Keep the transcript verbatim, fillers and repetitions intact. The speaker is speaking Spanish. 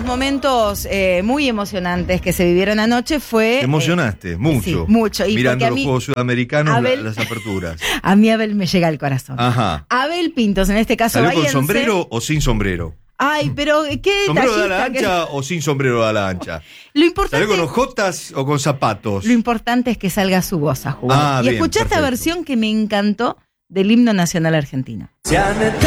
momentos eh, muy emocionantes que se vivieron anoche fue... Te emocionaste, eh, mucho. Sí, mucho. Y mirando a los mí, Juegos Sudamericanos, Abel, la, las aperturas. A mí Abel me llega al corazón. Ajá. Abel Pintos, en este caso ¿Salió bahiense. con sombrero o sin sombrero? Ay, pero qué ¿Sombrero de ala detallista ancha que... o sin sombrero de ala ancha? Lo importante... ¿Salió con hojotas o con zapatos? Lo importante es que salga su voz a jugar. Ah, y bien, escuché esta perfecto. versión que me encantó del himno nacional argentino.